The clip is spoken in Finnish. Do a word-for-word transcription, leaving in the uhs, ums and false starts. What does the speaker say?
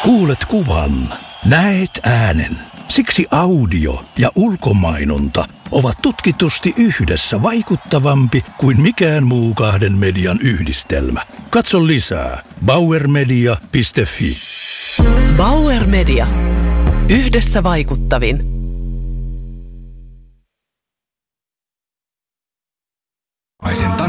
Kuulet kuvan, näet äänen. Siksi audio ja ulkomainonta ovat tutkitusti yhdessä vaikuttavampi kuin mikään muu kahden median yhdistelmä. Katso lisää bauer media piste fi. Bauer Media. Yhdessä vaikuttavin.